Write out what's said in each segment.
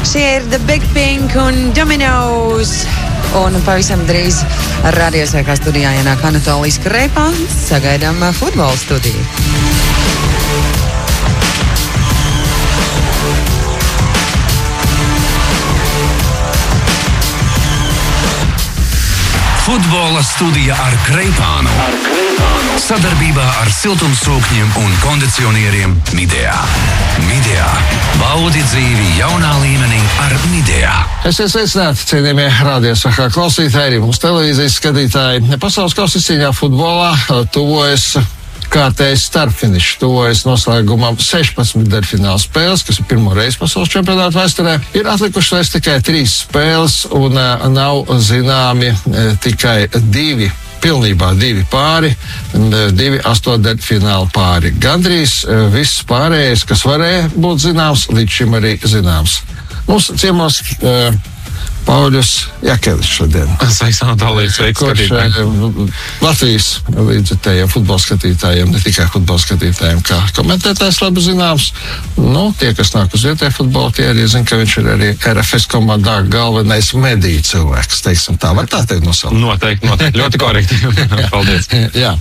Šie ir The Big Pink un Dominoes. Un pavisam drīz radiosēkā studijā ienāk Anatolijas Kreipāns. Sagaidām futbola studiju. Futbola studija ar Kreipānu. Sadarbībā ar siltumsrūkņiem un kondicionieriem Midea. Midea. Baudi dzīvi jaunā līmenī ar Midea. Esiet sveicināti, cienījamie radiosakā klausītāji, mūsu televīzijas skatītāji. Pasaules kausa cīņā futbolā tuvojas kārtējs starpfinišs, tuvojas noslēgumam 16 daļfināla spēles, kas ir pirmo reizi pasaules čempionāta vēsturē. Ir atlikušas vairs tikai 3 spēles un nav zināmi tikai 2. Pilnībā 2 pāri, 2 8-daļfināla pāri. Gandrīz viss pārējais, kas varēja būt zināms, līdz šim arī zināms. Mums ciemos Pauļus Jakevičs šodien. Sveiks, Anatolijas, sveiks skatītājiem. Latvijas līdzjutējiem futbola skatītājiem, ne tikai futbola skatītājiem, kā komentētājs labi zināms. Tie, kas nāk uz vietēju futbolu, tie arī zina, ka viņš ir arī RFS komandā galvenais mediju cilvēks. Teiksim tā, var tā teikt nosaukt? Noteikti. Ļoti korekti. Paldies. Jā.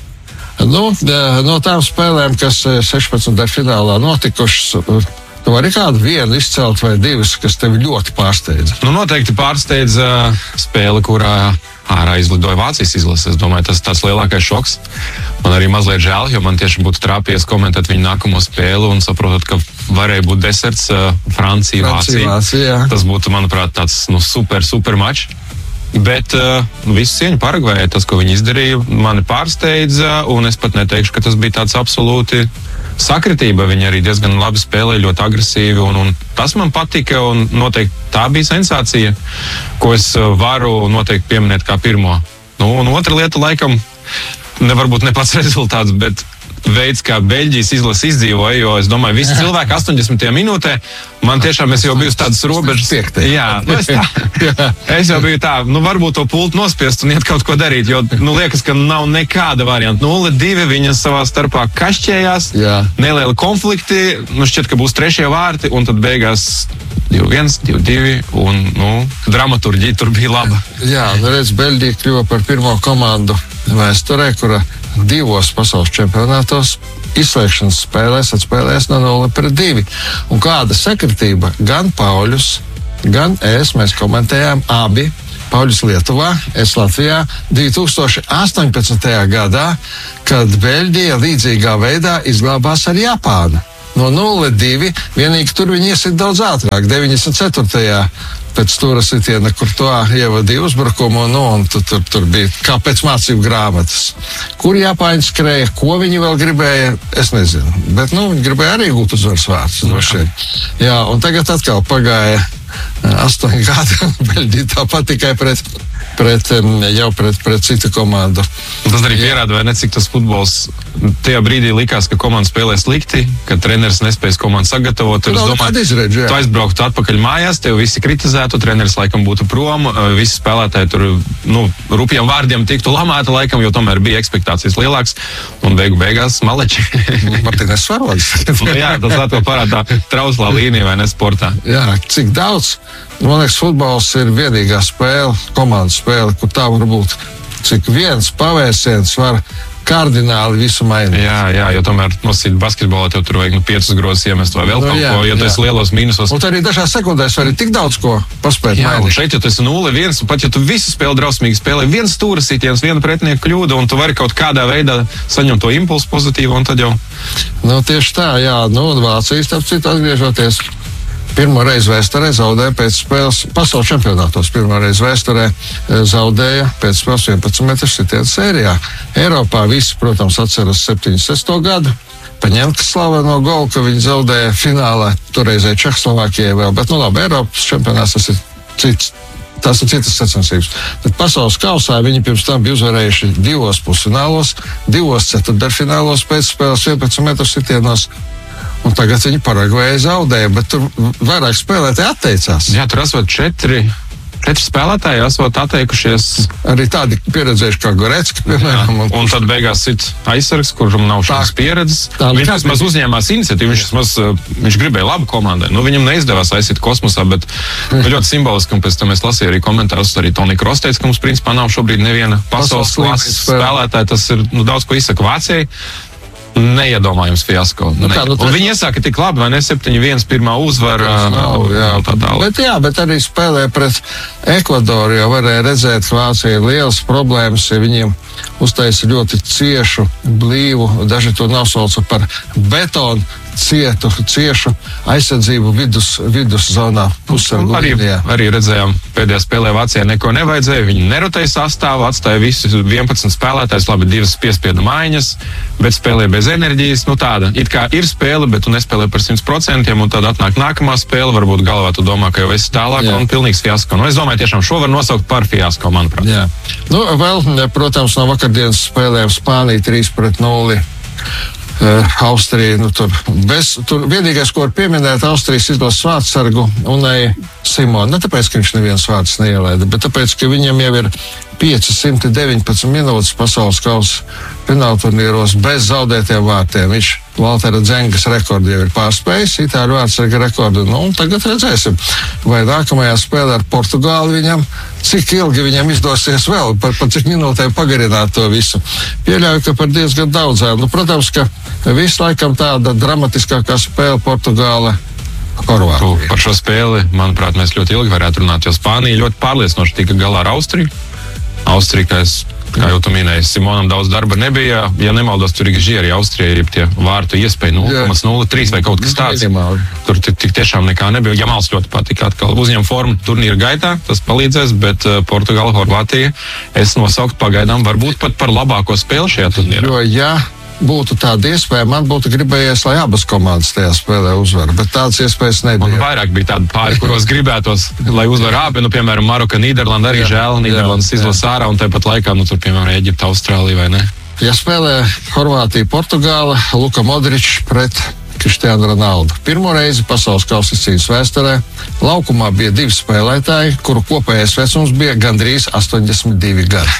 No tām spēlēm, kas 16 daļfinālā notikušas, tu vari kādu vienu izcelt vai 2, kas tevi ļoti pārsteidza? Noteikti pārsteidza spēle, kurā ārā izlidoja Vācijas izlase. Es domāju, tas ir tas lielākais šoks. Man arī mazliet žēl, jo man tieši būtu trāpījies komentēt viņu nākamo spēli un saprotot, ka varēja būt deserts Francija, Vācija. Tas būtu, manuprāt, tāds super mačs. Bet visu cieņu Paragvējai, tas, ko viņi izdarīja, mani pārsteidza, un es pat neteikšu, ka tas bija tāds absolūti sakritība. Viņi arī diezgan labi spēlēja, ļoti agresīvi, un tas man patika, un noteikti tā bija sensācija, ko es varu noteikti pieminēt kā pirmo. Un otra lieta, laikam, nevarbūt ne pats rezultāts, bet veids, kā Beļģijas izlase izdzīvoja, jo es domāju, visi cilvēki 80. minūtē, man tiešām es jau biju uz tādas robežas. Jā, es jau biju tā, varbūt to pultu nospiest un iet kaut ko darīt, jo, liekas, ka nav nekāda varianta. 0-2, viņas savā starpā kašķējās, nelieli konflikti, šķiet, ka būs 3. vārti, un tad beigās 2-1, 2-2, un, dramaturģija tur bija laba. Jā, redz, Beļģija kļuva par pirmo komandu vēsturē, kura 2 pasaules čempionātos izslēgšanas spēlēs atspēlēs no 0-2. Un kāda sakritība, gan Pauļus, gan mēs komentējām abi, Pauļus Lietuvā, es Latvijā, 2018. gadā, kad Beļģija līdzīgā veidā izglābās ar Japānu. No 0-2, vienīgi tur viņi iesit daudz ātrāk, 94. pēc stūra sitiena, kur to ievadīja uzbrukumu, un tur bija kā pēc mācību grāmatas. Kur Japāņi skrēja, ko viņi vēl gribēja, es nezinu. Bet, viņi gribēja arī gūt uzvaras vārdus. Jā, un tagad atkal pagāja 8 gadi, Beļģija tāpat tikai pret citu komandu. Tas arī pierāda, vai ne, cik tas futbols tajā brīdī likās, ka komanda spēlē slikti, ka treneris nespējas komandu sagatavot. Es domāju, tu aizbrauktu atpakaļ mājās, tev visi kritizētu, treneris laikam būtu prom, visi spēlētāji tur, rupjiem vārdiem tiktu lamēta laikam, jo tomēr bija ekspektācijas lielāks, un beigās maleči. Martīnes Svarods. Jā, tas atkal parādā trauslā līnija, vai ne, sportā. Jā, cik daudz. Man liekas, futbols ir vienīgā spēle, komandas spēle, kur tā var būt, cik viens pavērsiens var kardināli visu mainīt. Jā, jo tomēr nosīt basketbolā tev tur vajag 5 grozus iemest vai vēl kaut ko, jo tu esi lielos mīnusos. Un arī dažās sekundēs var tik daudz ko paspēt mainīt. Un šeit, ja tu esi 0-1, un pat ja tu visu spēli drausmīgi spēlē, viens stūra sitiens, viena pretinieka kļūda, un tu vari kaut kādā veidā saņemt to impulsu pozitīvu, un tad jau... Tieši tā, jā, Vācijas, starp citu, atgriežoties. Pirmo reizi vēsturē zaudēja pēc spēles pasaules čempionātos. Pirmo reizi vēsturē zaudēja pēc spēles 11 metru sitienu sērijā. Eiropā visi, protams, atceras 76. gadu. Paņemkas slaveno golu, ka viņi zaudēja finālā toreizē Čehoslovākijai vēl. Bet, labi, Eiropas čempionāts tas ir cits. Tas ir citas sacensības. Bet pasaules kausā viņi pirms tam bija uzvarējuši 2 pusfinālos, 2 ceturtdaļfinālos pēc spēles 11 metru sitienos. Un tagad viņi Paragvējai zaudēja, bet tur vairāk spēlētāji atteicās. Jā, tur esot 4 4 spēlētāji esot atteikušies. Arī tādi pieredzējuši kā Gorecka, piemēram. Un tad beigās sit aizsargs, kuram nav šādas pieredzes. Viņš vismaz uzņēmās iniciatīvu, viņš gribēja labu komandai. Viņam neizdevās aizsit kosmosā, bet ļoti simboliski, un pēc tam es lasīju arī komentārus, arī Toni Kross teica, ka mums principā nav šobrīd neviena pasaules klases spēlētāja. Tas ir daudz ko izsaka Vācijai. Neiedomājams fiasko. Viņi iesāka tik labi, vai ne? 7-1 pirmā uzvara. Bet arī spēlē pret Ekvadoru, jo varēja redzēt, ka Vācija ir lielas problēmas, ja viņiem uztaisa ļoti ciešu, blīvu, daži to nosauca par betonu, ciešu aizsardzību viduszonā pussargu līnijā. Arī redzējām, pēdējā spēlē Vācijā neko nevajadzēja, viņi nerotēja sastāvu, atstāja visus 11 spēlētājus, labi, 2 piespiedu maiņas, bet spēlē bez enerģijas, tāda, it kā ir spēle, bet tu nespēlē par 100%, un tad atnāk nākamā spēle, varbūt galvā tu domā, ka jau esi tālāk, un pilnīgs fiasko. Es domāju, tiešām šo var nosaukt par fiasko, manuprāt. Jā. Vēl, protams, no vakardienas spēlēm Spānija 3-0. Austrija, tur vienīgais, ko var pieminēt, Austrijas izlases vārdsargu Unai Simonu. Ne tāpēc, ka viņš nevienas vārds neielaida, bet tāpēc, ka viņam jau ir 519 minūtes pasaules kausa finālturnīros bez zaudētiem vārtiem. Viņš Valtera Dzengas rekordu jau ir pārspējis, itāļu vārdsarga rekordu. Tagad redzēsim, vai nākamajā spēlē ar Portugāli cik ilgi viņam izdosies vēl, par cik minūtēm pagarināt to visu. Pieļauju, ka par diezgan daudzām. Protams, ka visu laikam tāda dramatiskākā spēle Portugāla. Horvātija. Par šo spēli, manuprāt, mēs ļoti ilgi varētu runāt, jo Spānija ļoti pārliecinoši tika galā ar Austriju. Austrija, kā jau tu minēji, Simonam daudz darba nebija. Ja nemaldos, tur ir arī Austrijai ir tie vārtu iespēja 0,03 vai kaut kas tāds. Tur tik tiešām nekā nebija. Jamals ļoti patika, atkal uzņem formu turnīra gaitā, tas palīdzēs, bet Portugāla, Horvātija es nosaukt pagaidām varbūt pat par labāko spēli šajā turnīrā. Jo, būtu tāda iespēja, man būtu gribējies, lai abas komandas tajā spēlē uzvar, bet tādas iespējas nebija. Un vairāk bija tādi pāri, kuros gribētos, lai uzvar abi, piemēram, Maroka, Nīderlanda arī žēl, Nīderlandes izlasa ārā, un tāpat laikā, tur, piemēram, Eģipta, Austrālija, vai ne? Ja spēlē Horvātija, Portugāla, Luka Modričs pret Krištiānu Ronaldu. Pirmo reizi pasaules kausa cīņas vēsturē laukumā bija 2 spēlētāji, kuru kopējais vecums bija gandrīz 82 gadi.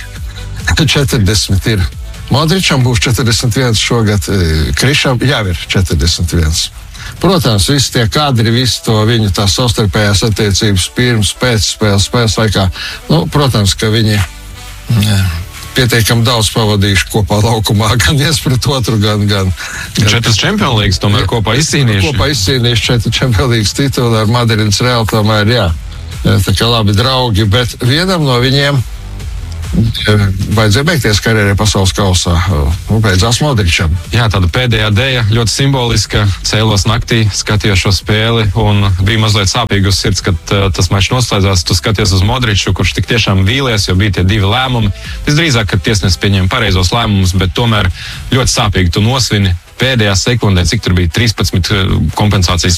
40 ir. Modričam būs 41 šogad, Krišam jau ir 41. Protams, visi tie kadri, visi to viņu tās savstarpējās attiecības pirms, pēc spēles laikā. Protams, ka viņi pietiekami daudz pavadījuši kopā laukumā, gan viens pret otru, gan 4 Champions Leagues tomēr kopā izcīnījuši. Kopā izcīnījuši 4 Champions Leagues titulu ar Madrides Real, tomēr tā kā labi draugi, bet vienam no viņiem vajadzēja beigties karjerai pasaules kausā. Beidzās Modričam. Jā, tāda pēdējā dēja, ļoti simboliska. Cēlos naktī, skatījos šo spēli un bija mazliet sāpīgi uz sirds, kad tas mačs noslēdzās. Tu skaties uz Modriču, kurš tik tiešām vīlies, jo bija tie 2 lēmumi. Visdrīzāk, kad tiesnesis pieņēma pareizos lēmumus, bet tomēr ļoti sāpīgi tu nosvini. Pēdējā sekundē, cik tur bija 13 kompensācijas.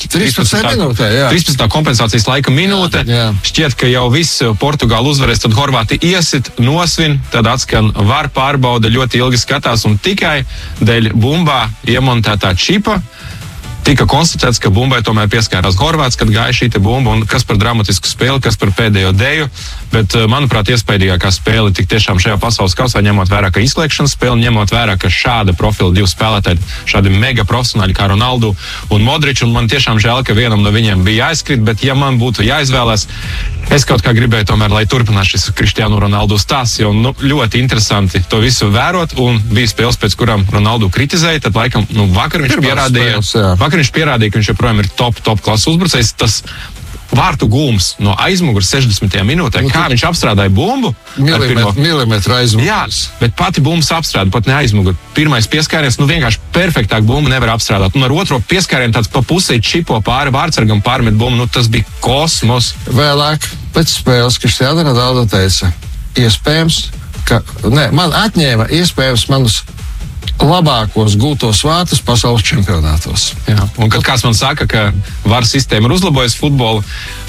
13 kompensācijas laika minūte. Šķiet, ka jau viss Portugāla uzvarēs, tad Horvātija iesit, nosvin, tad atskan var pārbauda, ļoti ilgi skatās un tikai dēļ bumbā iemontētā čipa tika konstatēts, ka bumbai tomēr pieskārās Horvāts, kad gāja šī te bumba, un kas par dramatisku spēli, kas par pēdējo deju, bet, manuprāt, iespaidīgākā spēle tik tiešām šajā pasaules kausā, ņemot vērā, ka izslēgšanas spēle, ņemot vērā, ka šāda profila 2 spēlētāji, šādi mega profesionāļi kā Ronaldu un Modriču, un man tiešām žēl, ka vienam no viņiem bija jāizskrit, bet ja man būtu jāizvēlēs, es kaut kā gribēju tomēr, lai turpinās šis Krištiānu Ronaldu stāsts, jo ļoti interesanti to visu vērot, un bija spēles, pēc kurām Ronaldu kritizēja, tad laikam, vakar viņš pierādīja, ka viņš joprojām ir top klases uzbrucējs. Tas vārtu gūms no aizmugures 60. minūtē, kā viņš apstrādāja bumbu. Milimetru aizmugures. Jā, bet pati bumbas apstrāda, pat ne aizmuguri. Pirmais pieskāriens, vienkārši perfektāk bumbu nevar apstrādāt. Un ar otro pieskārienu tāds pa pusē čipo pāri vārdsargam pārmet bumbu, tas bija kosmos. Vēlāk, pēc spēles, Krištiāna Ronaldo teica, iespējams, ka, man atņēma iespējams manus labākos gūtos vārtus pasaules čempionātos. Jā. Un kad kāds man saka, ka VAR sistēma ir uzlabojusi futbolu,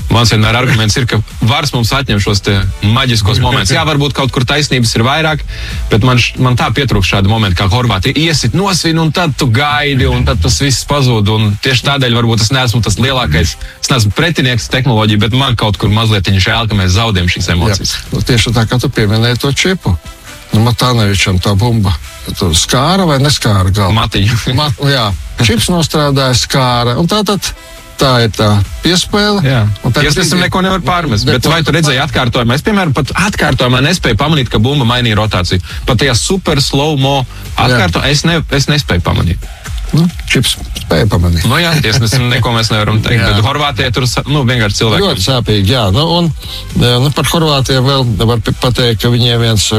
Mans vienmēr arguments ir, ka vars mums atņem šos te maģiskos momentus. Jā, varbūt kaut kur taisnības ir vairāk, bet man tā pietrūkst šādi momenti, kā Horvātija iesit nosvin, un tad tu gaidi, un tad tas viss pazūd. Un tieši tādēļ varbūt es neesmu tas lielākais, es neesmu pretinieks tehnoloģiju, bet man kaut kur mazliet žēl, ka mēs zaudējam šīs emocijas. Nu, tieši tā, kā tu pieminēji to čipu. Matānevičam tā bumba skāra vai neskāra galva? Matiņu. Jā, čips nostrādāja skāra, un tā ir tā piespēle. Jā, tiesnesim neko nevar pārmest. Bet vai tu redzēji atkārtojumā? Es, piemēram, pat atkārtojumā nespēju pamanīt, ka bumba mainīja rotāciju. Pat tajā super slow-mo atkārtojumā es nespēju pamanīt. Čips spēja pamanīt. Jā, tiesnesim neko mēs nevaram teikt. Bet Horvātijai tur vienkārši cilvēki. Ļoti sāpīgi, jā. Un par Horvātiem vēl var pateikt, ka viņiem viens,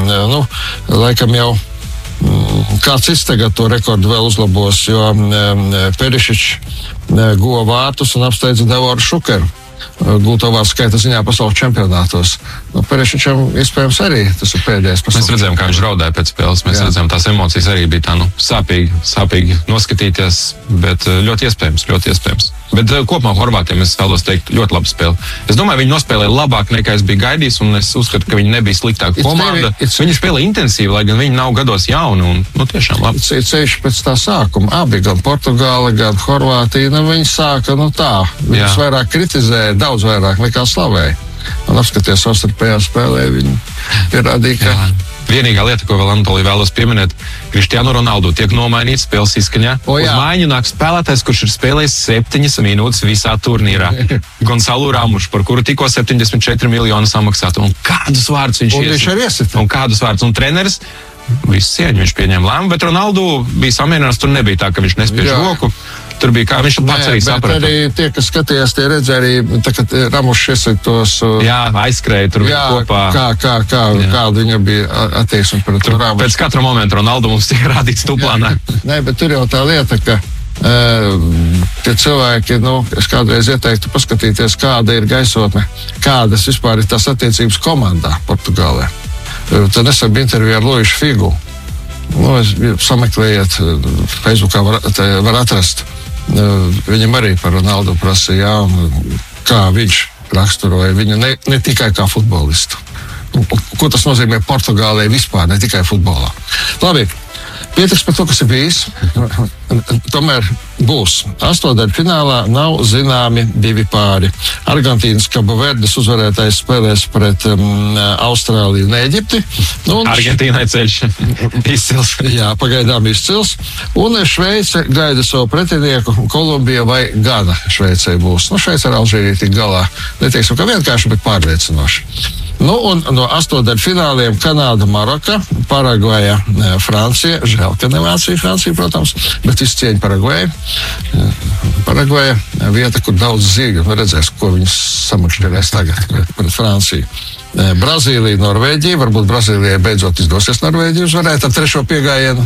laikam jau kāds cits tagad to rekordu vēl uzlabos, jo Perišičs guva vārtus un apsteidza Devoru Šukeru gūto vārdu skaita ziņā pasaules čempionātos. Perišičam iespējams arī tas ir pēdējais pasaules. Mēs redzējām, kā viņš raudāja pēc spēles. Mēs redzējām, tās emocijas arī bija tā sāpīgi noskatīties, bet ļoti iespējams. Bet kopumā Horvātiem es vēlos teikt ļoti labu spēli. Es domāju, viņi nospēlēja labāk nekā es biju gaidījis, un es uzskatu, ka viņi nebija sliktāka komanda. Viņi spēlēja intensīvi, lai gan viņi nav gados jauni, un tiešām labi. Ceļš pēc tā sākuma. Abi, gan Portugāla, gan Horvātija, viņi sāka tā. Viņus vairāk kritizēja, daudz vairāk nekā slavēja. Un apskaties savstarpējā spēlē, viņi pierādīja, ka... Vienīgā lieta, ko vēl Anatolija vēlos pieminēt, Cristiano Ronaldo tiek nomainīts spēles izskaņā. Uz maiņu nāk spēlētājs, kurš ir spēlējis 7 minūtes visā turnīrā. Gonzalo Ramuš, par kuru tikko 74 miljonu samaksāt. Un kādus vārdus viņš iesita? Un kādus vārdus? Un treneris visu cieņu viņš pieņēma lēmumu, bet Ronaldo bija samierināts, tur nebija tā, ka viņš nespiež roku. Tur bija kā viņš pats arī saprata. Bet arī tie, kas skatījās, tie redzēja arī, kad Ramušs iesaka tos... aizskrēja tur kopā. Kāda viņa bija attieksme pret Ramušu. Pēc katra momenta Ronaldo mums tika rādīts tuplānā. Nē, bet tur jau tā lieta, ka tie cilvēki, es kādreiz ieteiktu paskatīties, kāda ir gaisotne, kādas vispār ir tās attiecības komandā Portugālē. Tad nesen bija intervija ar Luišu Figu. Sameklējiet, Facebookā var atrast. Viņam arī par Ronaldo prasīja, kā viņš raksturoja viņu ne tikai kā futbolistu. Ko tas nozīmē Portugālē vispār, ne tikai futbolā. Labi, pietiks par to, kas ir bijis. Tomēr būs. Astotdaļfinālā nav zināmi 2 pāri. Argentīnas Cabo Verdes uzvarētājs spēlēs pret Austrāliju un Ēģipti. Argentīnai ceļš izcils. Jā, pagaidām izcils. Un Šveice gaida savu pretinieku. Kolumbija vai Gana Šveicei būs. Šveice ar Alžīriju tik galā. Neteiksim, ka vienkārši, bet pārliecinoši. Un no astotdaļfināliem Kanāda, Maroka, Paragvaja, Francija. Žēl, ka ne Vācija, Francija, protams, bet viss cieņa Paragvaja. Paragvaja vieta, kur daudz zivju. Redzēs, ko viņus samakšķerēs tagad pret Franciju. Brazīlija, Norvēģija. Varbūt Brazīlijai beidzot izdosies Norvēģiju uzvarēt ar 3. piegājienu.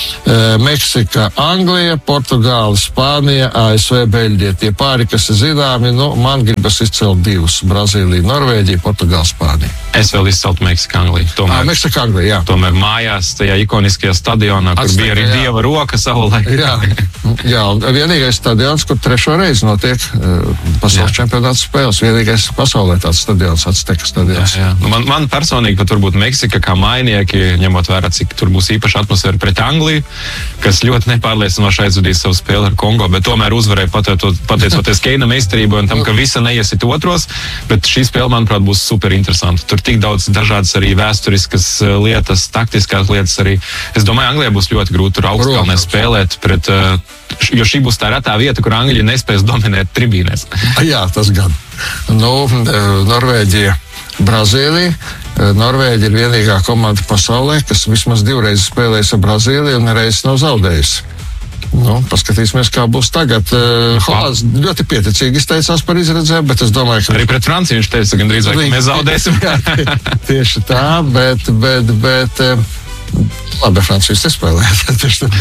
Meksika, Anglija, Portugāla, Spānija, ASV, Beļģija. Tie pāri, kas ir zināmi, man gribas izcelt 2. Brazīlija, Norvēģija, Portugāla, Spānija. Es vēl izceltu Meksiku, Angliju. Meksika, Anglija, jā. Tomēr mājās, tajā ikoniskajā stadionā, kur bija arī Dieva roka savulaik. Jā, vienīgais stadions, kur 3. reizi notiek pasaules čempionāta spēles. Vienīgais pasaulē tāds stadions, Azteka stadions. Man personīgi pat varbūt Meksika kā mainieki, ņemot vērā, cik tur būs īpaša atmosfēra pret Angliju, kas ļoti nepārliecinoši aizvadīja savu spēli ar Kongo, bet tomēr uzvarēja pateicoties Keina meistarībai un tam, ka visa neiesit otros, bet šī spēle, manuprāt, būs super interesanta. Tur tik daudz dažādas arī vēsturiskas lietas, taktiskās lietas arī. Es domāju, Anglijai būs ļoti grūti tur augstkalnē spēlēt pret, jo šī būs tā retā vieta, kur Angļi nespēs dominēt tribīnēs. Jā, tas gan. Norvēģija, Brazīlija. Norvēģija ir vienīgā komanda pasaulē, kas vismaz 2 reizes spēlējas ar Brazīliju un nereiz nav zaudējusi. Paskatīsimies, kā būs tagad. Hollands ļoti pieticīgi izteicās par izredzēm, bet es domāju, ka... Arī pret Franciju viņš teica, ka drīzāk mēs zaudēsim. Jā, tieši tā, bet labi, Francijas nespēlēja.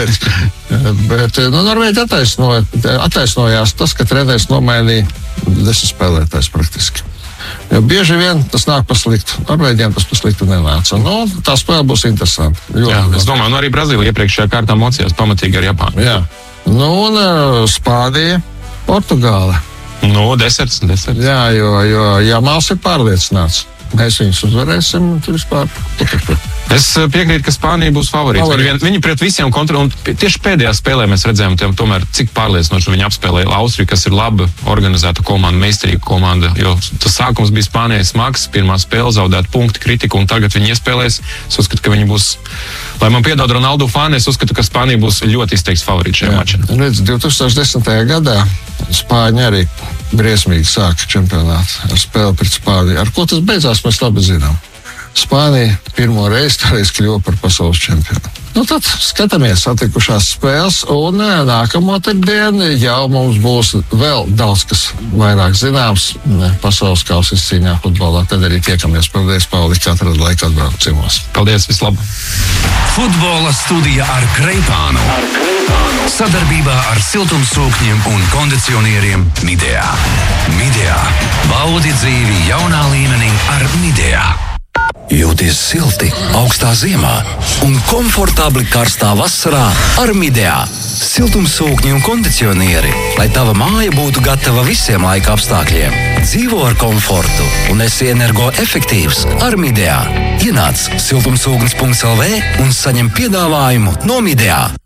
Bet Norvēģija attaisnojās tas, ka treneris nomainīja 10 spēlētājs praktiski. Jo bieži vien tas nāk pa sliktu. Norvēģiem tas pa sliktu nenāca. Tā spēle būs interesanta. Es domāju, arī Brazīlija iepriekšējā kārtā mocījās pamatīgi ar Japānu. Jā. Un Spānija, Portugāla. Deserts. Jā, jo Māls ir pārliecināts. Mēs viņus uzvarēsim, tur vispār. Es piekrītu, ka Spānija būs favorīts. Viņi pret visiem kontrolē, un tieši pēdējā spēlē mēs redzējām, tomēr, cik pārliecinoši viņi apspēlēja Austriju, kas ir labi organizēta komanda, meistarīga komanda. Jo tas sākums bija Spānijai smags, pirmā spēle zaudēta punkti, kritiku, un tagad viņi iespēlēs. Es uzskatu, ka viņi būs, lai man piedod Ronaldu fani, es uzskatu, ka Spānija būs ļoti izteikts favorīts šajā mačā. Redz, 2010. gadā Spāņi arī briesmīgi sāka čempionātu ar spēli pret Spāniju. Ar ko tas beidzās, mēs labi zinām. Spānija pirmo reizi kļuva par pasaules čempionu. Tad skatāmies atlikušās spēles, un nākamo dienu jau mums būs vēl daudz kas vairāk zināms pasaules kausa izcīņā futbolā. Tad arī tiekamies. Paldies, Pauli, ka atradi laiku atbraukt ciemos. Paldies, vislabāk! Futbola studija ar Kreipānu. Sadarbībā ar siltumsūkņiem un kondicionieriem Midea. Midea. Baudi dzīvi jaunā līmenī ar Midea. Jūties silti augstā ziemā un komfortabli karstā vasarā ar Midea. Siltumsūkņi un kondicionieri, lai tava māja būtu gatava visiem laika apstākļiem. Dzīvo ar komfortu un esi energoefektīvs ar Midea. Ienāc siltumsūknis.lv un saņem piedāvājumu no Midea.